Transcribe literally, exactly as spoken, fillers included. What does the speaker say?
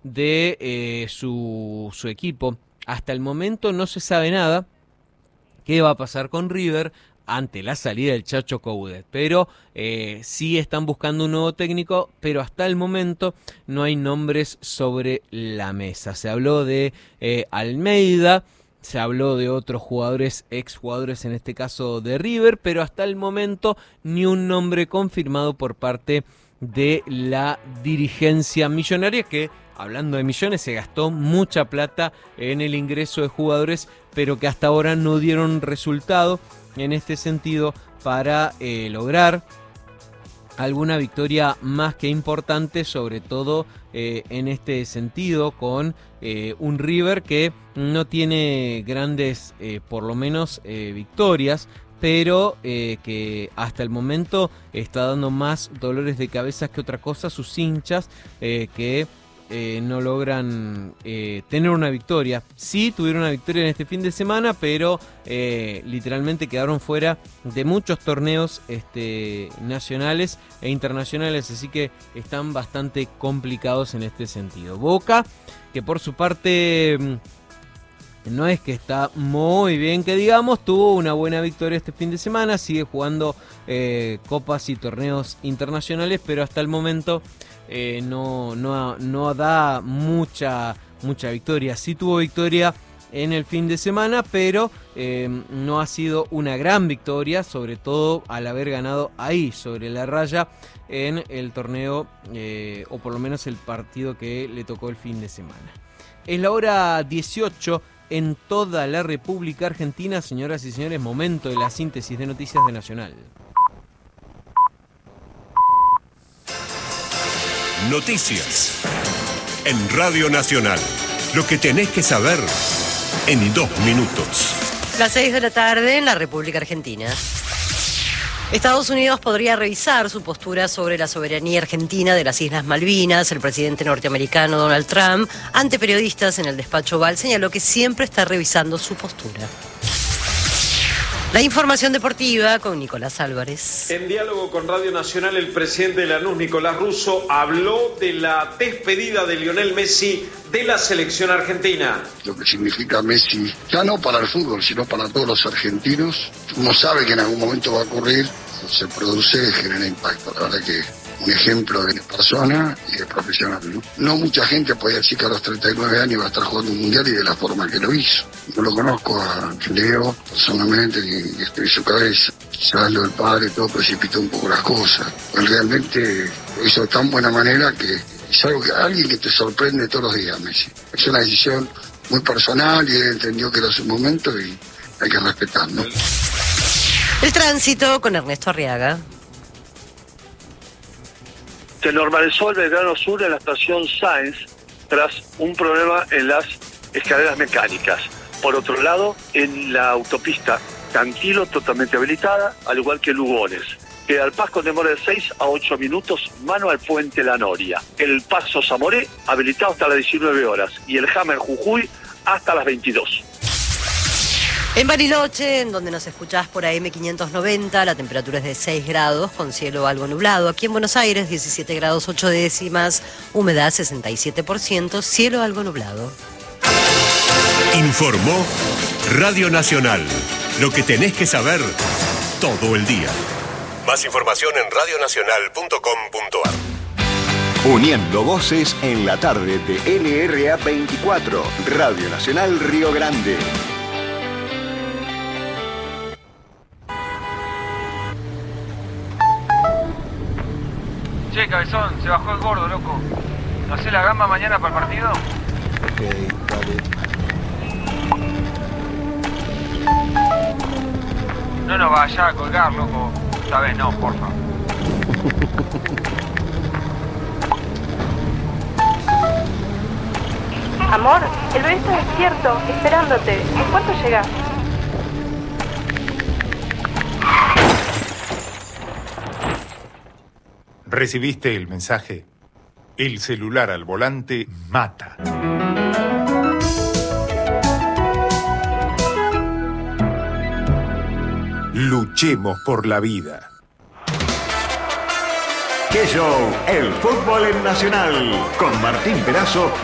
de eh, su, su equipo. Hasta el momento no se sabe nada qué va a pasar con River ante la salida del Chacho Coudet, pero eh, sí están buscando un nuevo técnico, pero hasta el momento no hay nombres sobre la mesa. Se habló de eh, Almeida, se habló de otros jugadores, exjugadores en este caso de River, pero hasta el momento ni un nombre confirmado por parte de la dirigencia millonaria, que, hablando de millones, se gastó mucha plata en el ingreso de jugadores, pero que hasta ahora no dieron resultado en este sentido para eh, lograr alguna victoria más que importante, sobre todo eh, en este sentido con eh, un River que no tiene grandes, eh, por lo menos, eh, victorias, pero eh, que hasta el momento está dando más dolores de cabeza que otra cosa a sus hinchas, eh, que eh, no logran eh, tener una victoria. Sí tuvieron una victoria en este fin de semana, pero eh, literalmente quedaron fuera de muchos torneos este, nacionales e internacionales, así que están bastante complicados en este sentido. Boca, que por su parte no es que está muy bien, que digamos, tuvo una buena victoria este fin de semana, sigue jugando eh, copas y torneos internacionales, pero hasta el momento eh, no, no, no da mucha, mucha victoria. Sí tuvo victoria en el fin de semana, pero eh, no ha sido una gran victoria, sobre todo al haber ganado ahí, sobre la raya, en el torneo, eh, o por lo menos el partido que le tocó el fin de semana. Es la hora dieciocho en toda la República Argentina. Señoras y señores, momento de la síntesis de noticias de Nacional. Noticias en Radio Nacional. Lo que tenés que saber en dos minutos. Las seis de la tarde en la República Argentina. Estados Unidos podría revisar su postura sobre la soberanía argentina de las Islas Malvinas. El presidente norteamericano Donald Trump, ante periodistas en el despacho Oval, señaló que siempre está revisando su postura. La información deportiva con Nicolás Álvarez. En diálogo con Radio Nacional, el presidente de Lanús, Nicolás Russo, habló de la despedida de Lionel Messi de la selección argentina. Lo que significa Messi, ya no para el fútbol, sino para todos los argentinos. Uno sabe que en algún momento va a ocurrir, se produce, genera impacto. La verdad que un ejemplo de persona y de profesional, ¿no? No mucha gente podía decir que a los treinta y nueve años iba a estar jugando un mundial y de la forma que lo hizo. No lo conozco a Leo personalmente, y estoy en su cabeza. Quizás lo del padre, todo precipitó un poco las cosas. Él realmente lo hizo de tan buena manera que es algo que alguien que te sorprende todos los días, Messi. Es una decisión muy personal y él entendió que era su momento y hay que respetarlo. El tránsito con Ernesto Arriaga. Se normalizó el Belgrano Sur en la estación Sáenz tras un problema en las escaleras mecánicas. Por otro lado, en la autopista Cantilo, totalmente habilitada, al igual que Lugones. Queda el Paz con demora de seis a ocho minutos, mano al puente La Noria. El Paso Zamoré, habilitado hasta las diecinueve horas. Y el Hammer Jujuy hasta las veintidós. En Bariloche, en donde nos escuchás por A M quinientos noventa, la temperatura es de seis grados, con cielo algo nublado. Aquí en Buenos Aires, diecisiete grados ocho décimas, humedad sesenta y siete por ciento, cielo algo nublado. Informó Radio Nacional. Lo que tenés que saber todo el día. Más información en radio nacional punto com punto a r. Uniendo voces en la tarde de L R A veinticuatro, Radio Nacional Río Grande. Che, cabezón, se bajó el gordo, loco. ¿No hacés la gamba mañana para el partido? Ok, dale. No nos vayas a colgar, loco. Esta vez no, porfa. Amor, el bebé está despierto, esperándote. ¿En cuánto llegás? ¿Recibiste el mensaje? El celular al volante mata. Luchemos por la vida. ¡Qué show! El fútbol en Nacional con Martín Perazo